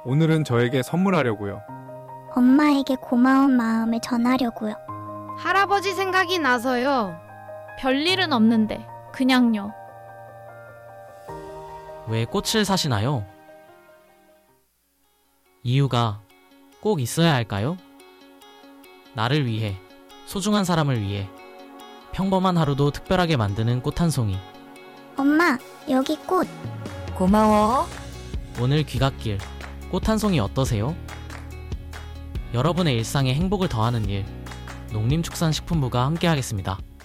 오늘은 저에게 선물하려고요. 엄마에게 고마운 마음을 전하려고요. 할아버지 생각이 나서요. 별일은 없는데 그냥요. 왜 꽃을 사시나요? 이유가 꼭 있어야 할까요? 나를 위해, 소중한 사람을 위해 평범한 하루도 특별하게 만드는 꽃 한 송이. 엄마, 여기 꽃. 고마워. 오늘 귀갓길 꽃 한 송이 어떠세요? 여러분의 일상에 행복을 더하는 일, 농림축산식품부가 함께하겠습니다.